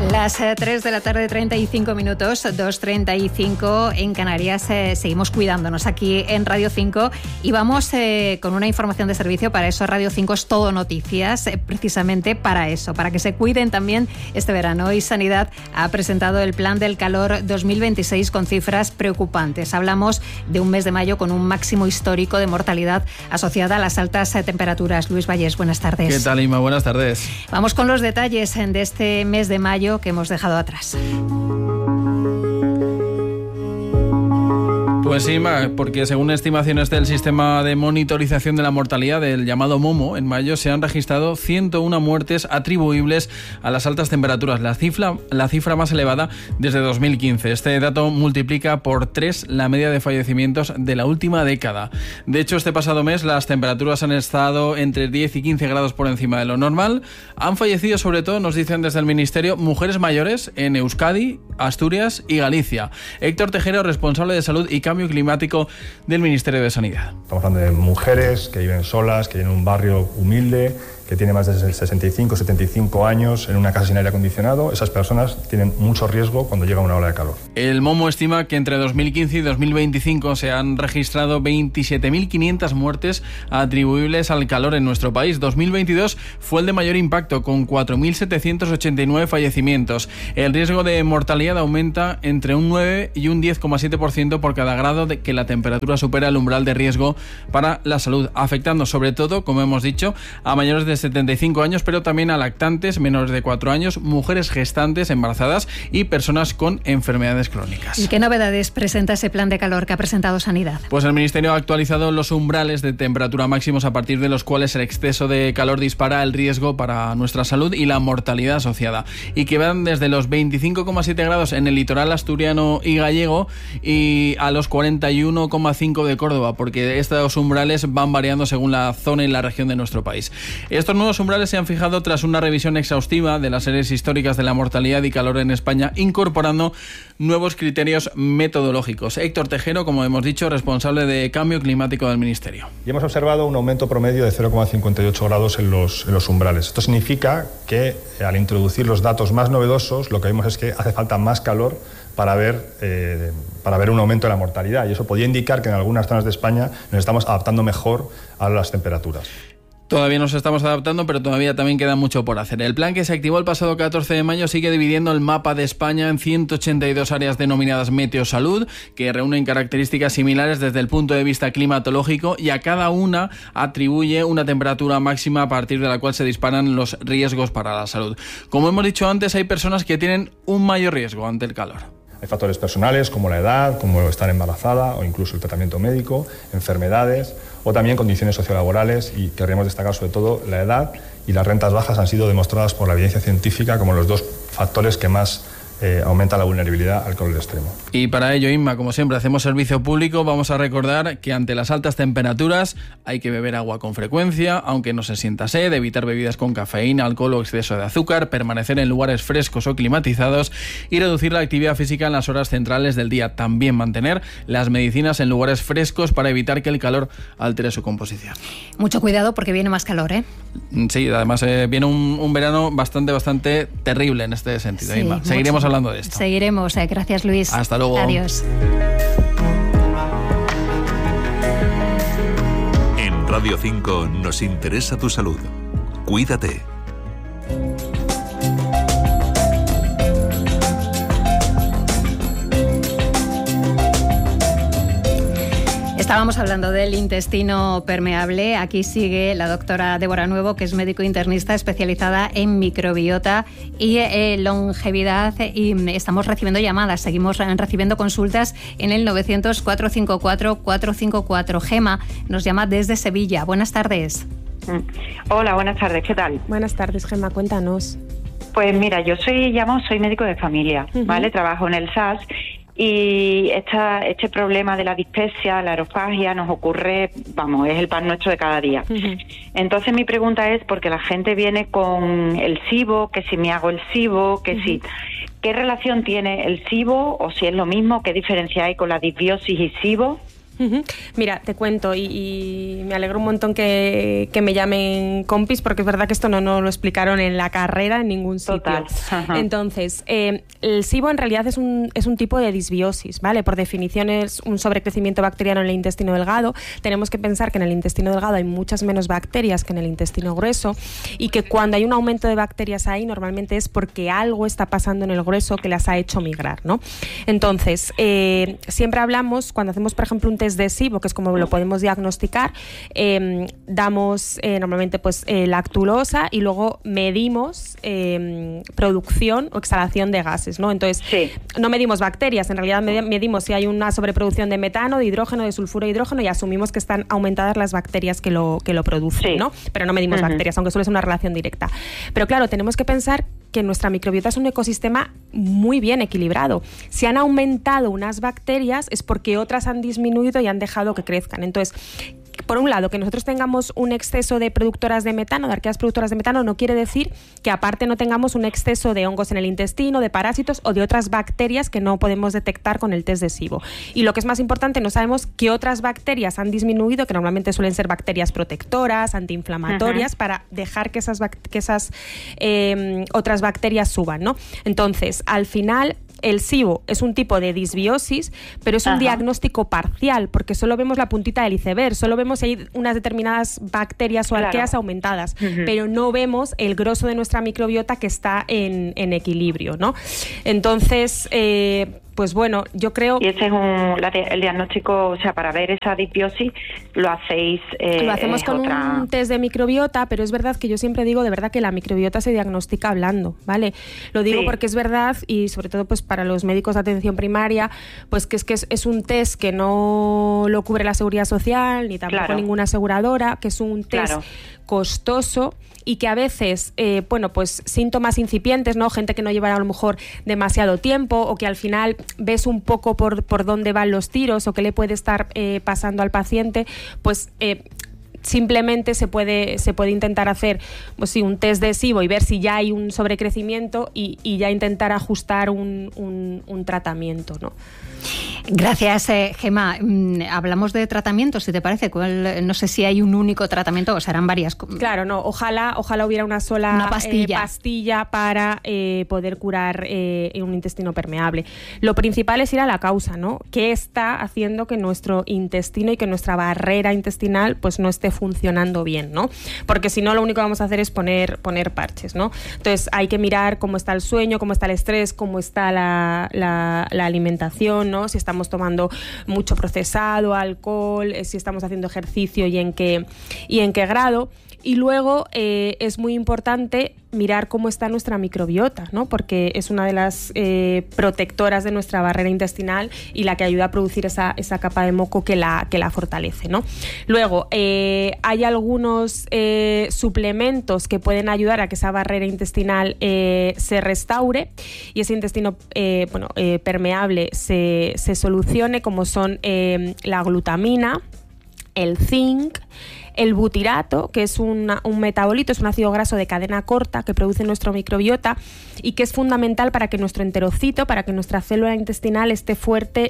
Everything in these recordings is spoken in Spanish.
Las 3 de la tarde, 35 minutos, 2:35 en Canarias. Seguimos cuidándonos aquí en Radio 5 y vamos con una información de servicio. Para eso Radio 5 es todo noticias, precisamente para eso, para que se cuiden también este verano. Hoy Sanidad ha presentado el Plan del Calor 2026 con cifras preocupantes. Hablamos de un mes de mayo con un máximo histórico de mortalidad asociada a las altas temperaturas. Luis Vallés, buenas tardes. ¿Qué tal, Inma? Buenas tardes. Vamos con los detalles de este mes de mayo que hemos dejado atrás. Pues sí, porque según estimaciones del Sistema de Monitorización de la Mortalidad, del llamado MOMO, en mayo se han registrado 101 muertes atribuibles a las altas temperaturas, la cifra más elevada desde 2015. Este dato multiplica por 3 la media de fallecimientos de la última década. De hecho, este pasado mes las temperaturas han estado entre 10 y 15 grados por encima de lo normal. Han fallecido, sobre todo, nos dicen desde el Ministerio, mujeres mayores en Euskadi, Asturias y Galicia. Héctor Tejero, responsable de Salud y Cambio Climático del Ministerio de Sanidad. Estamos hablando de mujeres que viven solas, que viven en un barrio humilde, que tiene más de 65, 75 años, en una casa sin aire acondicionado. Esas personas tienen mucho riesgo cuando llega una ola de calor. El MOMO estima que entre 2015 y 2025 se han registrado 27.500 muertes atribuibles al calor en nuestro país. 2022 fue el de mayor impacto, con 4.789 fallecimientos. El riesgo de mortalidad aumenta entre un 9 y un 10,7% por cada grado de que la temperatura supera el umbral de riesgo para la salud, afectando sobre todo, como hemos dicho, a mayores de 75 años, pero también a lactantes menores de 4 años, mujeres gestantes, embarazadas y personas con enfermedades crónicas. ¿Y qué novedades presenta ese plan de calor que ha presentado Sanidad? Pues el Ministerio ha actualizado los umbrales de temperatura máximos a partir de los cuales el exceso de calor dispara el riesgo para nuestra salud y la mortalidad asociada, y que van desde los 25,7 grados en el litoral asturiano y gallego y a los 41,5 de Córdoba, porque estos umbrales van variando según la zona y la región de nuestro país. Estos nuevos umbrales se han fijado tras una revisión exhaustiva de las series históricas de la mortalidad y calor en España, incorporando nuevos criterios metodológicos. Héctor Tejero, como hemos dicho, responsable de Cambio Climático del Ministerio. Y hemos observado un aumento promedio de 0,58 grados en los umbrales. Esto significa que al introducir los datos más novedosos, lo que vemos es que hace falta más calor para ver un aumento de la mortalidad, y eso podría indicar que en algunas zonas de España nos estamos adaptando mejor a las temperaturas. Todavía nos estamos adaptando, pero todavía también queda mucho por hacer. El plan, que se activó el pasado 14 de mayo, sigue dividiendo el mapa de España en 182 áreas denominadas Meteosalud, que reúnen características similares desde el punto de vista climatológico, y a cada una atribuye una temperatura máxima a partir de la cual se disparan los riesgos para la salud. Como hemos dicho antes, hay personas que tienen un mayor riesgo ante el calor. Hay factores personales como la edad, como estar embarazada o incluso el tratamiento médico, enfermedades o también condiciones sociolaborales, y queremos destacar sobre todo la edad y las rentas bajas. Han sido demostradas por la evidencia científica como los dos factores que más aumenta la vulnerabilidad al calor extremo. Y para ello, Inma, como siempre, hacemos servicio público. Vamos a recordar que ante las altas temperaturas hay que beber agua con frecuencia, aunque no se sienta sed, evitar bebidas con cafeína, alcohol o exceso de azúcar, permanecer en lugares frescos o climatizados y reducir la actividad física en las horas centrales del día. También mantener las medicinas en lugares frescos para evitar que el calor altere su composición. Mucho cuidado porque viene más calor, ¿eh? Sí, además viene un verano bastante terrible en este sentido, sí, Inma. Seguiremos hablando de esto. Seguiremos. Gracias, Luis. Hasta luego. Adiós. En Radio 5 nos interesa tu salud. Cuídate. Estábamos hablando del intestino permeable. Aquí sigue la doctora Débora Nuevo, que es médico internista especializada en microbiota y longevidad, y estamos recibiendo llamadas, seguimos recibiendo consultas en el 900-454-454. Gema nos llama desde Sevilla. Buenas tardes. Hola, buenas tardes, ¿qué tal? Buenas tardes, Gema, cuéntanos. Pues mira, yo soy médico de familia, ¿vale? Trabajo en el SAS. Y este problema de la dispepsia, la aerofagia, nos ocurre, es el pan nuestro de cada día. Entonces mi pregunta es, porque la gente viene con el SIBO, que si me hago el SIBO, que si... ¿Qué relación tiene el SIBO, o si es lo mismo? ¿Qué diferencia hay con la disbiosis y SIBO? Mira, te cuento y me alegro un montón que me llamen compis, porque es verdad que esto no lo explicaron en la carrera en ningún sitio. Total. Entonces, el SIBO en realidad es un tipo de disbiosis, ¿vale? Por definición es un sobrecrecimiento bacteriano en el intestino delgado. Tenemos que pensar que en el intestino delgado hay muchas menos bacterias que en el intestino grueso, y que cuando hay un aumento de bacterias ahí normalmente es porque algo está pasando en el grueso que las ha hecho migrar, ¿no? Entonces, siempre hablamos, cuando hacemos por ejemplo un test de SIBO, que es como lo podemos diagnosticar, damos normalmente pues lactulosa y luego medimos producción o exhalación de gases, ¿no? Entonces, no medimos bacterias, en realidad medimos si hay una sobreproducción de metano, de hidrógeno, de sulfuro de hidrógeno, y asumimos que están aumentadas las bacterias que lo producen, ¿no? Pero no medimos bacterias, aunque suele ser una relación directa. Pero claro, tenemos que pensar que nuestra microbiota es un ecosistema muy bien equilibrado. Si han aumentado unas bacterias es porque otras han disminuido y han dejado que crezcan. Entonces, por un lado, que nosotros tengamos un exceso de productoras de metano, de arqueas productoras de metano, no quiere decir que aparte no tengamos un exceso de hongos en el intestino, de parásitos o de otras bacterias que no podemos detectar con el test de SIBO. Y lo que es más importante, no sabemos qué otras bacterias han disminuido, que normalmente suelen ser bacterias protectoras, antiinflamatorias, para dejar que esas otras bacterias suban, ¿no? Entonces, al final, el SIBO es un tipo de disbiosis, pero es un diagnóstico parcial, porque solo vemos la puntita del iceberg, solo vemos si hay unas determinadas bacterias o arqueas aumentadas, pero no vemos el grosso de nuestra microbiota que está en equilibrio, ¿no? Entonces, pues bueno, yo creo... Y ese es el diagnóstico, o sea, para ver esa disbiosis lo hacéis... lo hacemos con un test de microbiota, pero es verdad que yo siempre digo, de verdad, que la microbiota se diagnostica hablando, ¿vale? Lo digo porque es verdad, y sobre todo pues para los médicos de atención primaria, pues que es un test que no lo cubre la Seguridad Social, ni tampoco ninguna aseguradora, que es un test costoso, y que a veces, bueno, pues síntomas incipientes, ¿no? Gente que no lleva a lo mejor demasiado tiempo, o que al final ves un poco por dónde van los tiros o qué le puede estar pasando al paciente, pues simplemente se puede intentar hacer, pues sí, un test de SIBO y ver si ya hay un sobrecrecimiento y ya intentar ajustar un tratamiento, ¿no? Gracias, Gemma. Hablamos de tratamientos, si te parece. No sé si hay un único tratamiento o serán varias. Claro, no. Ojalá hubiera una sola pastilla para poder curar un intestino permeable. Lo principal es ir a la causa, ¿no? ¿Qué está haciendo que nuestro intestino y que nuestra barrera intestinal pues no esté funcionando bien, ¿no? Porque si no, lo único que vamos a hacer es poner parches, ¿no? Entonces hay que mirar cómo está el sueño, cómo está el estrés, cómo está la alimentación, ¿no? Si estamos tomando mucho procesado, alcohol, si estamos haciendo ejercicio y en qué grado. Y luego es muy importante mirar cómo está nuestra microbiota, ¿no? Porque es una de las protectoras de nuestra barrera intestinal y la que ayuda a producir esa capa de moco que la fortalece, ¿no? Luego, hay algunos suplementos que pueden ayudar a que esa barrera intestinal se restaure y ese intestino permeable se solucione, como son la glutamina, el zinc, el butirato, que es un metabolito, es un ácido graso de cadena corta que produce nuestro microbiota y que es fundamental para que nuestro enterocito, para que nuestra célula intestinal esté fuerte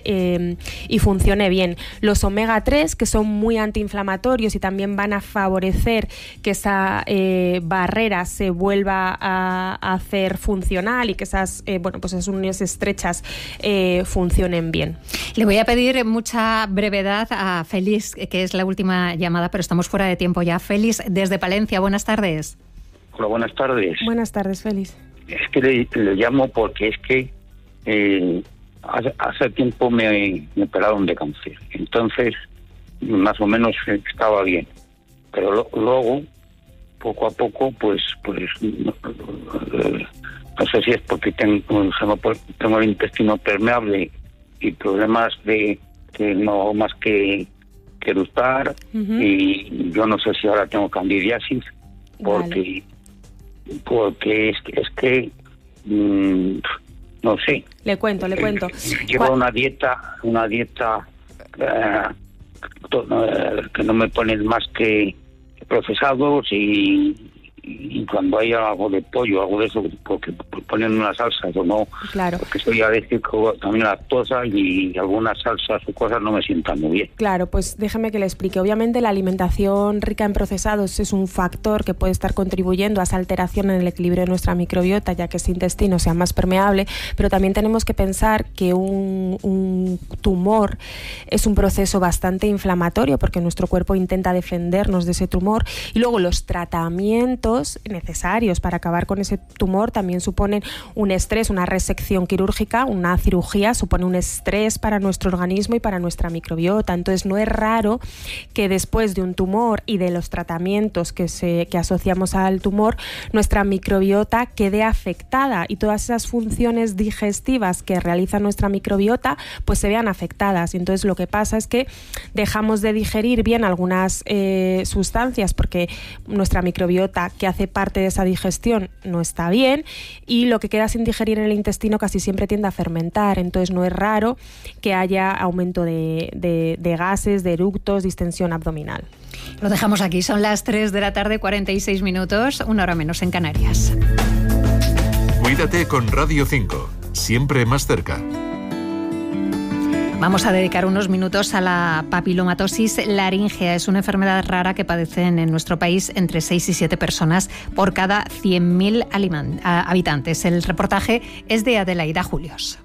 y funcione bien. Los omega 3, que son muy antiinflamatorios y también van a favorecer que esa barrera se vuelva a hacer funcional y que esas uniones estrechas funcionen bien. Le voy a pedir mucha brevedad a Félix, que es la última llamada, pero estamos fuera de tiempo ya. Félix, desde Palencia, buenas tardes. Hola, buenas tardes. Buenas tardes, Félix. Es que le llamo porque es que hace tiempo me operaron de cáncer. Entonces, más o menos estaba bien. Pero luego, poco a poco, pues no sé si es porque tengo el intestino permeable y problemas de que no más que eructar, y yo no sé si ahora tengo candidiasis porque es que no sé. Le cuento. Llevo una dieta que no me ponen más que procesados y y cuando hay algo de pollo, algo de eso, porque ponen unas salsas o no, claro, porque soy alérgico también a lactosa y algunas salsas o cosas no me sientan muy bien. Claro, pues déjeme que le explique. Obviamente la alimentación rica en procesados es un factor que puede estar contribuyendo a esa alteración en el equilibrio de nuestra microbiota, ya que ese intestino sea más permeable, pero también tenemos que pensar que un tumor es un proceso bastante inflamatorio porque nuestro cuerpo intenta defendernos de ese tumor, y luego los tratamientos necesarios para acabar con ese tumor también suponen un estrés. Una resección quirúrgica, una cirugía, supone un estrés para nuestro organismo y para nuestra microbiota. Entonces no es raro que después de un tumor y de los tratamientos que asociamos al tumor, nuestra microbiota quede afectada y todas esas funciones digestivas que realiza nuestra microbiota pues se vean afectadas. Y entonces lo que pasa es que dejamos de digerir bien algunas sustancias porque nuestra microbiota que hace parte de esa digestión no está bien, y lo que queda sin digerir en el intestino casi siempre tiende a fermentar. Entonces no es raro que haya aumento de gases, de eructos, distensión abdominal. Lo dejamos aquí, son las 3 de la tarde, 46 minutos, una hora menos en Canarias. Cuídate con Radio 5, siempre más cerca. Vamos a dedicar unos minutos a la papilomatosis laríngea. Es una enfermedad rara que padecen en nuestro país entre 6 y 7 personas por cada 100.000 habitantes. El reportaje es de Adelaida Julios.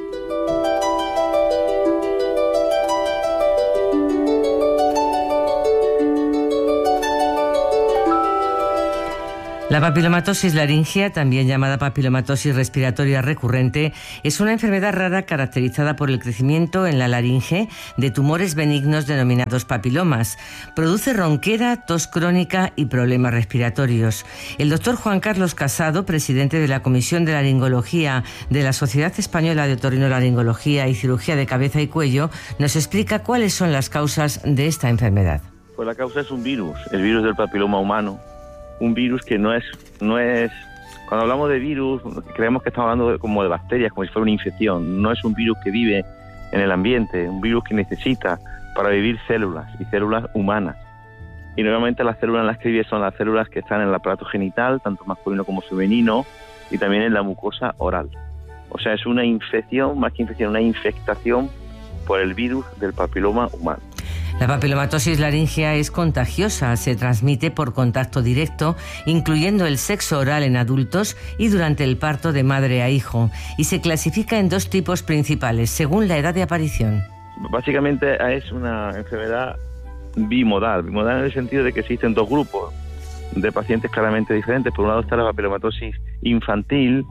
La papilomatosis laríngea, también llamada papilomatosis respiratoria recurrente, es una enfermedad rara caracterizada por el crecimiento en la laringe de tumores benignos denominados papilomas. Produce ronquera, tos crónica y problemas respiratorios. El doctor Juan Carlos Casado, presidente de la Comisión de Laringología de la Sociedad Española de Otorrinolaringología y Cirugía de Cabeza y Cuello, nos explica cuáles son las causas de esta enfermedad. Pues la causa es un virus, el virus del papiloma humano. Un virus que no es, cuando hablamos de virus, creemos que estamos hablando como de bacterias, como si fuera una infección. No es un virus que vive en el ambiente, un virus que necesita para vivir células, y células humanas. Y normalmente las células en las que vive son las células que están en el aparato genital, tanto masculino como femenino, y también en la mucosa oral. O sea, es una infección, más que infección, una infectación por el virus del papiloma humano. La papilomatosis laríngea es contagiosa, se transmite por contacto directo, incluyendo el sexo oral en adultos y durante el parto de madre a hijo, y se clasifica en 2 tipos principales, según la edad de aparición. Básicamente es una enfermedad bimodal en el sentido de que existen 2 grupos de pacientes claramente diferentes. Por un lado está la papilomatosis infantil,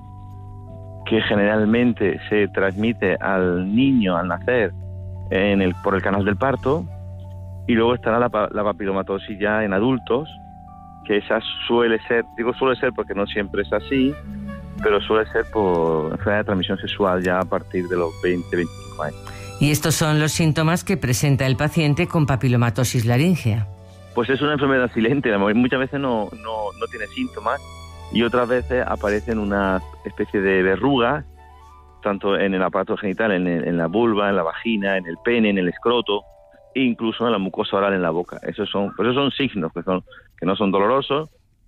que generalmente se transmite al niño al nacer por el canal del parto. Y luego estará la papilomatosis ya en adultos, que esa suele ser porque no siempre es así, pero suele ser por enfermedad de transmisión sexual ya a partir de los 20-25 años. ¿Y estos son los síntomas que presenta el paciente con papilomatosis laríngea? Pues es una enfermedad silente, muchas veces no tiene síntomas, y otras veces aparecen una especie de verrugas, tanto en el aparato genital, en la vulva, en la vagina, en el pene, en el escroto, e incluso en la mucosa oral en la boca. Esos son signos que no son dolorosos,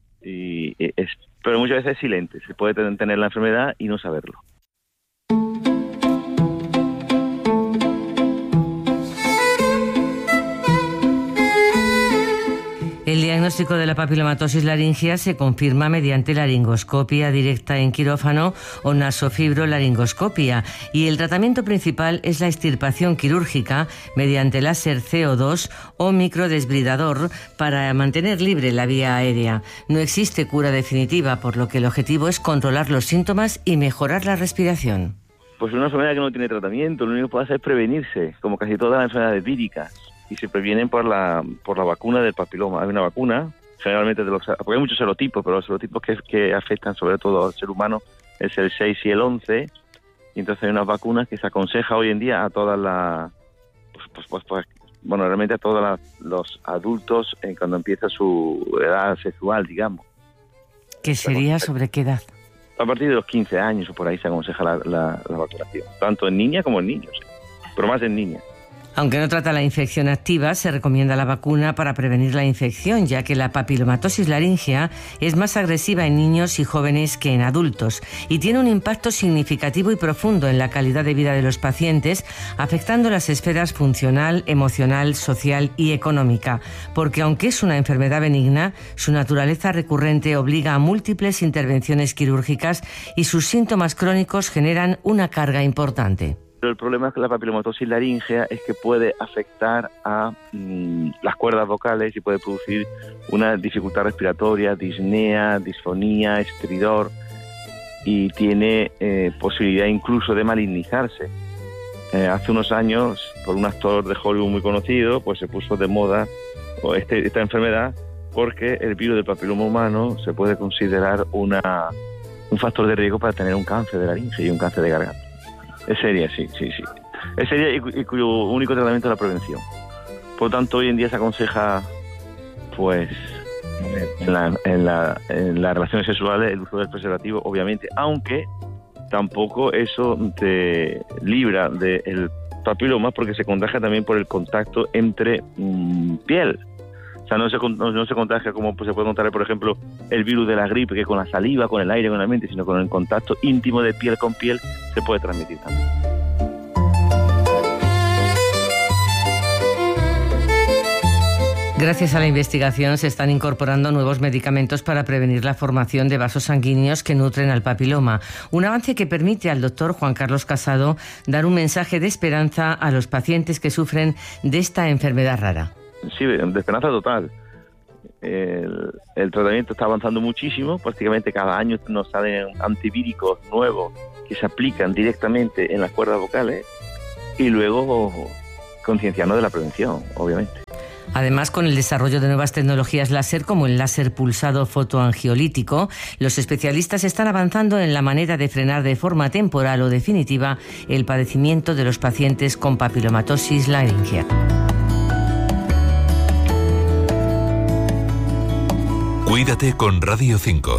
pero muchas veces silentes. Se puede tener la enfermedad y no saberlo. El diagnóstico de la papilomatosis laríngea se confirma mediante laringoscopia directa en quirófano o nasofibrolaringoscopia, y el tratamiento principal es la extirpación quirúrgica mediante láser CO2 o microdesbridador para mantener libre la vía aérea. No existe cura definitiva, por lo que el objetivo es controlar los síntomas y mejorar la respiración. Pues una enfermedad que no tiene tratamiento, lo único que puede hacer es prevenirse, como casi todas las enfermedades víricas. Y se previenen por la vacuna del papiloma. Hay una vacuna, generalmente porque hay muchos serotipos, pero los serotipos que afectan sobre todo al ser humano es el 6 y el 11, y entonces hay unas vacunas que se aconseja hoy en día a todas realmente a todos los adultos cuando empieza su edad sexual, digamos. ¿Qué sería sobre qué edad? A partir de los 15 años o por ahí se aconseja la vacunación, tanto en niñas como en niños, pero más en niñas. Aunque no trata la infección activa, se recomienda la vacuna para prevenir la infección, ya que la papilomatosis laríngea es más agresiva en niños y jóvenes que en adultos y tiene un impacto significativo y profundo en la calidad de vida de los pacientes, afectando las esferas funcional, emocional, social y económica, porque aunque es una enfermedad benigna, su naturaleza recurrente obliga a múltiples intervenciones quirúrgicas y sus síntomas crónicos generan una carga importante. El problema con la papilomatosis laríngea es que puede afectar a las cuerdas vocales y puede producir una dificultad respiratoria, disnea, disfonía, estridor, y tiene posibilidad incluso de malignizarse. Hace unos años, por un actor de Hollywood muy conocido, pues se puso de moda esta enfermedad porque el virus del papiloma humano se puede considerar un factor de riesgo para tener un cáncer de laringe y un cáncer de garganta. Es seria, sí. Es seria y cuyo único tratamiento es la prevención. Por lo tanto, hoy en día se aconseja, pues, en las relaciones sexuales el uso del preservativo, obviamente, aunque tampoco eso te libra del papiloma porque se contagia también por el contacto entre piel. O sea, no se contagia como pues, se puede contagiar, por ejemplo, el virus de la gripe, que con la saliva, con el aire, con el ambiente, sino con el contacto íntimo de piel con piel se puede transmitir también. Gracias a la investigación se están incorporando nuevos medicamentos para prevenir la formación de vasos sanguíneos que nutren al papiloma. Un avance que permite al doctor Juan Carlos Casado dar un mensaje de esperanza a los pacientes que sufren de esta enfermedad rara. Sí, de esperanza total. El tratamiento está avanzando muchísimo. Prácticamente cada año nos salen antivíricos nuevos que se aplican directamente en las cuerdas vocales y luego concienciarnos de la prevención, obviamente. Además, con el desarrollo de nuevas tecnologías láser como el láser pulsado fotoangiolítico, los especialistas están avanzando en la manera de frenar de forma temporal o definitiva el padecimiento de los pacientes con papilomatosis laríngea. Cuídate con Radio 5.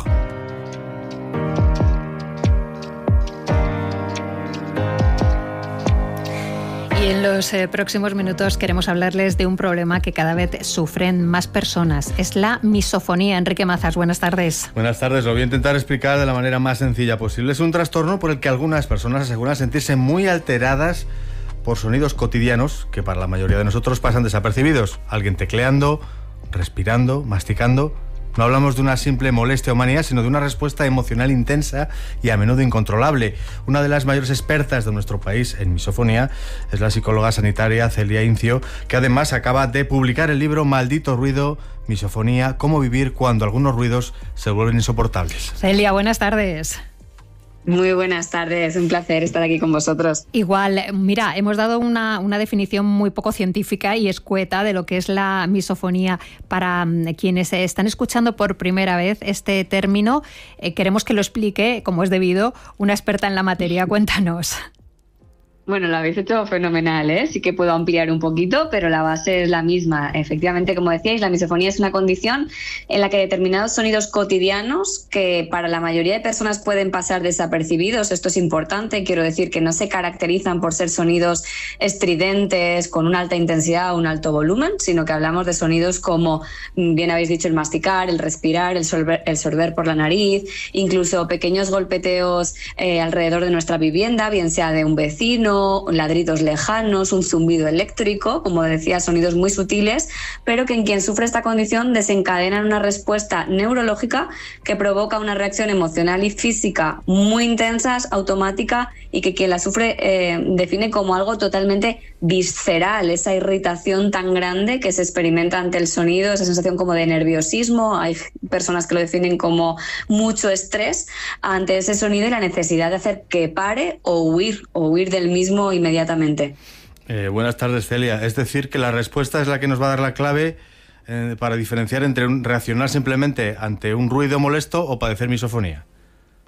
Y en los próximos minutos queremos hablarles de un problema que cada vez sufren más personas. Es la misofonía. Enrique Mazas, buenas tardes. Buenas tardes. Lo voy a intentar explicar de la manera más sencilla posible. Es un trastorno por el que algunas personas aseguran sentirse muy alteradas por sonidos cotidianos que para la mayoría de nosotros pasan desapercibidos. Alguien tecleando, respirando, masticando. No hablamos de una simple molestia o manía, sino de una respuesta emocional intensa y a menudo incontrolable. Una de las mayores expertas de nuestro país en misofonía es la psicóloga sanitaria Celia Incio, que además acaba de publicar el libro Maldito ruido, misofonía, cómo vivir cuando algunos ruidos se vuelven insoportables. Celia, buenas tardes. Muy buenas tardes, un placer estar aquí con vosotros. Igual, mira, hemos dado una definición muy poco científica y escueta de lo que es la misofonía. Para quienes están escuchando por primera vez este término, queremos que lo explique, como es debido, una experta en la materia. Cuéntanos. Bueno, lo habéis hecho fenomenal, ¿eh? Sí que puedo ampliar un poquito, pero la base es la misma. Efectivamente, como decíais, la misofonía es una condición en la que determinados sonidos cotidianos que para la mayoría de personas pueden pasar desapercibidos, esto es importante, quiero decir que no se caracterizan por ser sonidos estridentes, con una alta intensidad o un alto volumen, sino que hablamos de sonidos como, bien habéis dicho, el masticar, el respirar, el sorber por la nariz, incluso pequeños golpeteos alrededor de nuestra vivienda, bien sea de un vecino, ladridos lejanos, un zumbido eléctrico, como decía, sonidos muy sutiles, pero que en quien sufre esta condición desencadenan una respuesta neurológica que provoca una reacción emocional y física muy intensas, automática, y que quien la sufre define como algo totalmente visceral, esa irritación tan grande que se experimenta ante el sonido, esa sensación como de nerviosismo. Hay personas que lo definen como mucho estrés ante ese sonido y la necesidad de hacer que pare o huir del mismo inmediatamente. Buenas tardes, Celia. Es decir, que la respuesta es la que nos va a dar la clave para diferenciar entre reaccionar simplemente ante un ruido molesto o padecer misofonía.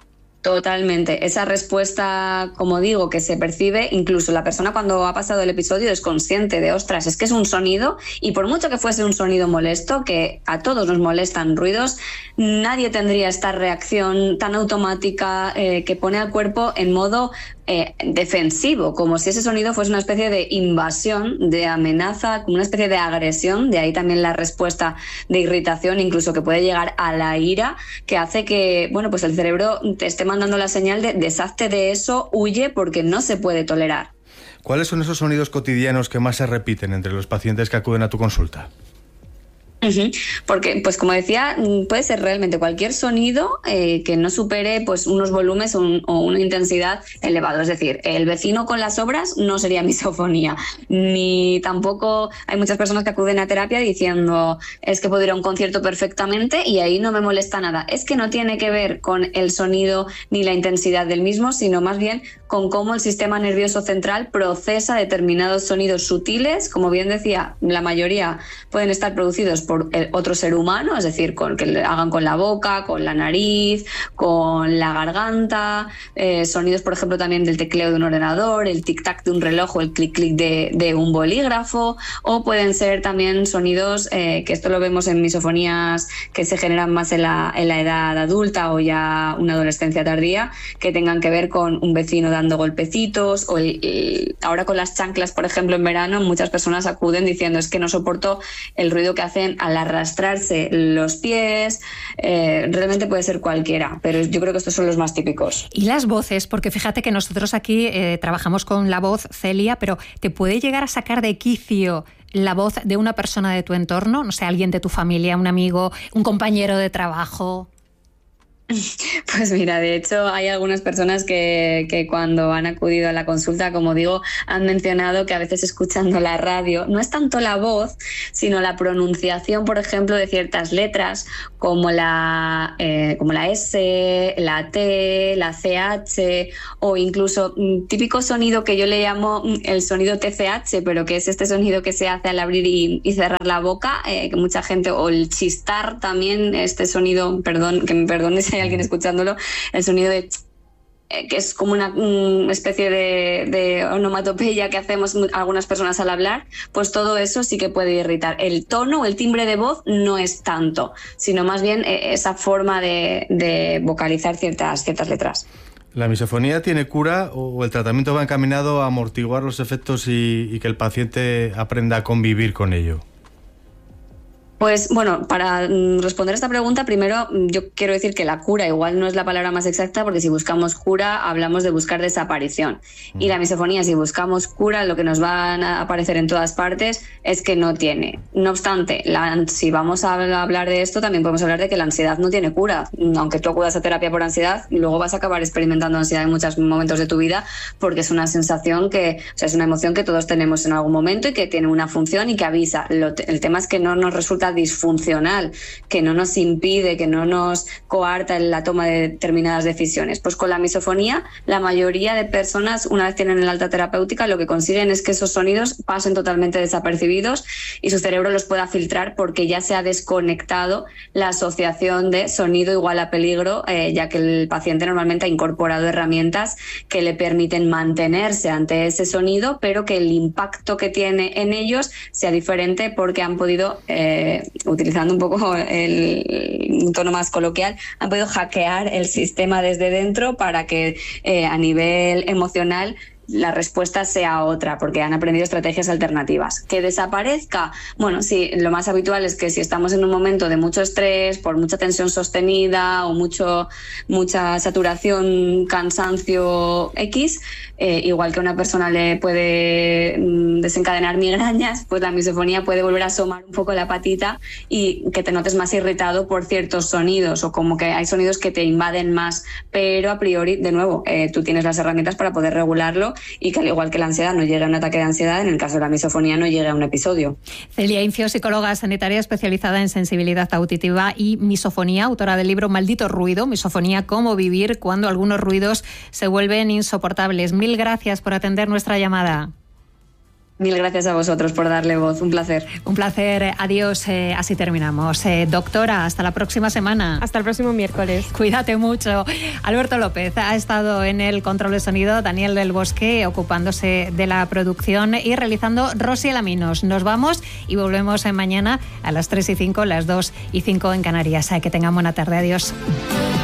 Totalmente. Esa respuesta, como digo, que se percibe, incluso la persona cuando ha pasado el episodio es consciente de, ostras, es que es un sonido, y por mucho que fuese un sonido molesto, que a todos nos molestan ruidos, nadie tendría esta reacción tan automática que pone al cuerpo en modo defensivo, como si ese sonido fuese una especie de invasión, de amenaza, como una especie de agresión. De ahí también la respuesta de irritación, incluso que puede llegar a la ira, que hace que, bueno, pues el cerebro te esté mandando la señal de deshazte de eso, huye, porque no se puede tolerar. ¿Cuáles son esos sonidos cotidianos que más se repiten entre los pacientes que acuden a tu consulta? Porque, pues como decía, puede ser realmente cualquier sonido que no supere pues unos volúmenes o una intensidad elevada. Es decir, el vecino con las obras no sería misofonía, ni tampoco hay muchas personas que acuden a terapia diciendo es que puedo ir a un concierto perfectamente y ahí no me molesta nada. Es que no tiene que ver con el sonido ni la intensidad del mismo, sino más bien con cómo el sistema nervioso central procesa determinados sonidos sutiles. Como bien decía, la mayoría pueden estar producidos por otro ser humano, es decir, que le hagan con la boca, con la nariz, con la garganta, sonidos, por ejemplo, también del tecleo de un ordenador, el tic-tac de un reloj o el clic-clic de un bolígrafo, o pueden ser también sonidos, que esto lo vemos en misofonías que se generan más en la edad adulta o ya una adolescencia tardía, que tengan que ver con un vecino dando golpecitos, o ahora con las chanclas, por ejemplo, en verano, muchas personas acuden diciendo es que no soporto el ruido que hacen al arrastrarse los pies. Realmente puede ser cualquiera, pero yo creo que estos son los más típicos. Y las voces, porque fíjate que nosotros aquí trabajamos con la voz, Celia, pero ¿te puede llegar a sacar de quicio la voz de una persona de tu entorno? No sé, alguien de tu familia, un amigo, un compañero de trabajo. Pues mira, de hecho hay algunas personas que cuando han acudido a la consulta, como digo, han mencionado que a veces escuchando la radio no es tanto la voz, sino la pronunciación, por ejemplo, de ciertas letras como la S, la T, la CH, o incluso típico sonido que yo le llamo el sonido TCH, pero que es este sonido que se hace al abrir y cerrar la boca, que mucha gente, o el chistar también, este sonido, perdón, que me perdone si hay alguien escuchándolo, el sonido de que es como una especie de onomatopeya que hacemos algunas personas al hablar, pues todo eso sí que puede irritar. El tono o el timbre de voz no es tanto, sino más bien esa forma de vocalizar ciertas letras. ¿La misofonía tiene cura o el tratamiento va encaminado a amortiguar los efectos y que el paciente aprenda a convivir con ello? Pues bueno, para responder a esta pregunta, primero yo quiero decir que la cura igual no es la palabra más exacta, porque si buscamos cura hablamos de buscar desaparición. Y la misofonía, si buscamos cura, lo que nos va a aparecer en todas partes es que no tiene. No obstante, si vamos a hablar de esto, también podemos hablar de que la ansiedad no tiene cura. Aunque tú acudas a terapia por ansiedad, luego vas a acabar experimentando ansiedad en muchos momentos de tu vida, porque es una sensación es una emoción que todos tenemos en algún momento y que tiene una función y que avisa. El tema es que no nos resulta disfuncional, que no nos impide, que no nos coarta en la toma de determinadas decisiones. Pues con la misofonía, la mayoría de personas, una vez tienen el alta terapéutica, lo que consiguen es que esos sonidos pasen totalmente desapercibidos y su cerebro los pueda filtrar, porque ya se ha desconectado la asociación de sonido igual a peligro, ya que el paciente normalmente ha incorporado herramientas que le permiten mantenerse ante ese sonido, pero que el impacto que tiene en ellos sea diferente, porque han podido utilizando un poco un tono más coloquial, han podido hackear el sistema desde dentro para que a nivel emocional la respuesta sea otra, porque han aprendido estrategias alternativas. ¿Que desaparezca? Bueno, sí, lo más habitual es que si estamos en un momento de mucho estrés, por mucha tensión sostenida o mucha saturación, cansancio X, igual que a una persona le puede desencadenar migrañas, pues la misofonía puede volver a asomar un poco la patita y que te notes más irritado por ciertos sonidos, o como que hay sonidos que te invaden más, pero a priori, de nuevo, tú tienes las herramientas para poder regularlo, y que al igual que la ansiedad no llegue a un ataque de ansiedad, en el caso de la misofonía no llegue a un episodio. Celia Incio, psicóloga sanitaria especializada en sensibilidad auditiva y misofonía, autora del libro Maldito Ruido, misofonía, cómo vivir cuando algunos ruidos se vuelven insoportables. Mil gracias por atender nuestra llamada. Mil gracias a vosotros por darle voz. Un placer. Un placer. Adiós. Así terminamos. Doctora, hasta la próxima semana. Hasta el próximo miércoles. Cuídate mucho. Alberto López ha estado en el control de sonido, Daniel del Bosque ocupándose de la producción y realizando Rosy Alaminos. Nos vamos y volvemos mañana a las 3:05, las 2:05 en Canarias. Que tengan buena tarde. Adiós.